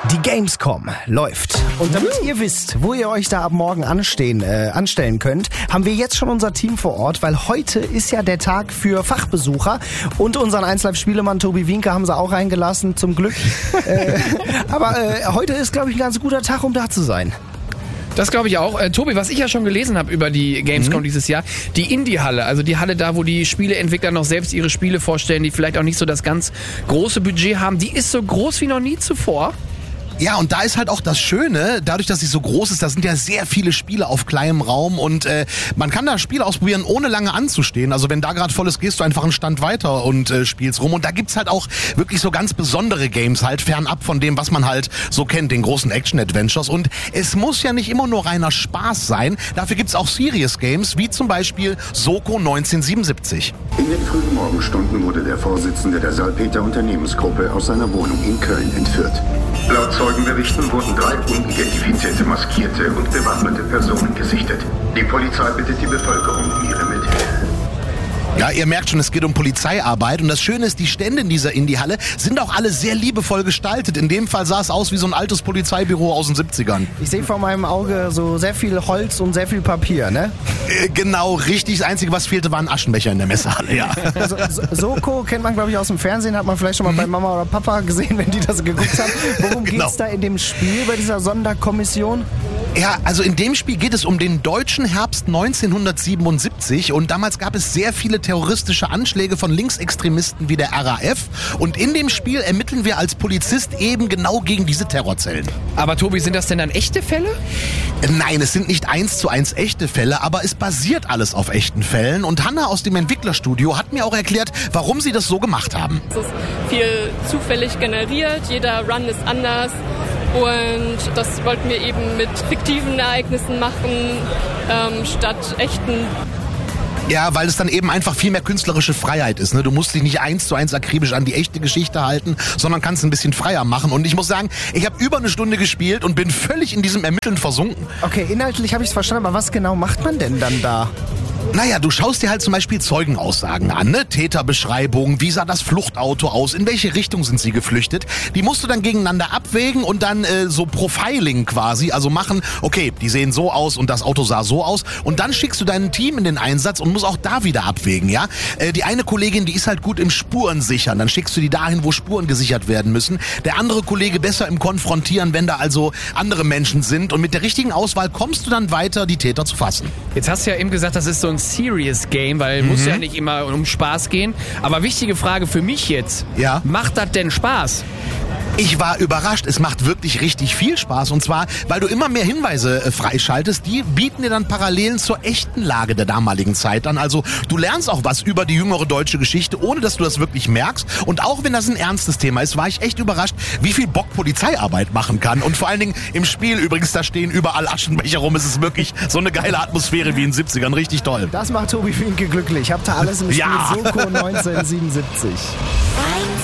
Die Gamescom läuft. Und damit ihr wisst, wo ihr euch da ab morgen anstellen könnt, haben wir jetzt schon unser Team vor Ort, weil heute ist ja der Tag für Fachbesucher. Und unseren 1Live-Spielemann Tobi Wienke haben sie auch reingelassen, zum Glück. Aber heute ist, glaube ich, ein ganz guter Tag, um da zu sein. Das glaube ich auch. Tobi, was ich ja schon gelesen habe über die Gamescom dieses Jahr, die Indie-Halle, also die Halle da, wo die Spieleentwickler noch selbst ihre Spiele vorstellen, die vielleicht auch nicht so das ganz große Budget haben, die ist so groß wie noch nie zuvor. Ja, und da ist halt auch das Schöne, dadurch, dass sie so groß ist, da sind ja sehr viele Spiele auf kleinem Raum und man kann da Spiele ausprobieren, ohne lange anzustehen. Also wenn da gerade voll ist, gehst du einfach einen Stand weiter und spielst rum. Und da gibt's halt auch wirklich so ganz besondere Games, halt fernab von dem, was man halt so kennt, den großen Action-Adventures. Und es muss ja nicht immer nur reiner Spaß sein. Dafür gibt's auch Serious Games, wie zum Beispiel Soko 1977. In den frühen Morgenstunden wurde der Vorsitzende der Salpeter Unternehmensgruppe aus seiner Wohnung in Köln entführt. Laut Zeugenberichten wurden 3 unidentifizierte, maskierte und bewaffnete Personen gesichtet. Die Polizei bittet die Bevölkerung um ihre Mithilfe. Ja, ihr merkt schon, es geht um Polizeiarbeit und das Schöne ist, die Stände in dieser Indie-Halle sind auch alle sehr liebevoll gestaltet. In dem Fall sah es aus wie so ein altes Polizeibüro aus den 70ern. Ich sehe vor meinem Auge so sehr viel Holz und sehr viel Papier, ne? Genau, richtig. Das Einzige, was fehlte, war ein Aschenbecher in der Messehalle, ja. Soko kennt man, glaube ich, aus dem Fernsehen, hat man vielleicht schon mal bei Mama oder Papa gesehen, wenn die das geguckt haben. Worum geht's da in dem Spiel bei dieser Sonderkommission? Ja, also in dem Spiel geht es um den deutschen Herbst 1977 und damals gab es sehr viele terroristische Anschläge von Linksextremisten wie der RAF und in dem Spiel ermitteln wir als Polizist eben genau gegen diese Terrorzellen. Aber Tobi, sind das denn dann echte Fälle? Nein, es sind nicht 1:1 echte Fälle, aber es basiert alles auf echten Fällen und Hanna aus dem Entwicklerstudio hat mir auch erklärt, warum sie das so gemacht haben. Es ist viel zufällig generiert, jeder Run ist anders. Und das wollten wir eben mit fiktiven Ereignissen machen, statt echten. Ja, weil es dann eben einfach viel mehr künstlerische Freiheit ist. Ne? Du musst dich nicht 1:1 akribisch an die echte Geschichte halten, sondern kannst ein bisschen freier machen. Und ich muss sagen, ich habe über eine Stunde gespielt und bin völlig in diesem Ermitteln versunken. Okay, inhaltlich habe ich es verstanden, aber was genau macht man denn dann da? Naja, du schaust dir halt zum Beispiel Zeugenaussagen an, ne? Täterbeschreibungen, wie sah das Fluchtauto aus, in welche Richtung sind sie geflüchtet. Die musst du dann gegeneinander abwägen und dann so Profiling quasi, also machen, okay, die sehen so aus und das Auto sah so aus. Und dann schickst du dein Team in den Einsatz und musst auch da wieder abwägen, ja. Die eine Kollegin, die ist halt gut im Spurensichern, dann schickst du die dahin, wo Spuren gesichert werden müssen. Der andere Kollege besser im Konfrontieren, wenn da also andere Menschen sind. Und mit der richtigen Auswahl kommst du dann weiter, die Täter zu fassen. Jetzt hast du ja eben gesagt, das ist so ein Serious Game, weil muss ja nicht immer um Spaß gehen. Aber wichtige Frage für mich jetzt. Ja? Macht das denn Spaß? Ich war überrascht, es macht wirklich richtig viel Spaß und zwar, weil du immer mehr Hinweise freischaltest, die bieten dir dann Parallelen zur echten Lage der damaligen Zeit an. Also du lernst auch was über die jüngere deutsche Geschichte, ohne dass du das wirklich merkst und auch wenn das ein ernstes Thema ist, war ich echt überrascht, wie viel Bock Polizeiarbeit machen kann und vor allen Dingen im Spiel übrigens, da stehen überall Aschenbecher rum, es ist wirklich so eine geile Atmosphäre wie in den 70ern, richtig toll. Das macht Tobi Wienke glücklich. Habt ihr alles im Spiel Soko 1977.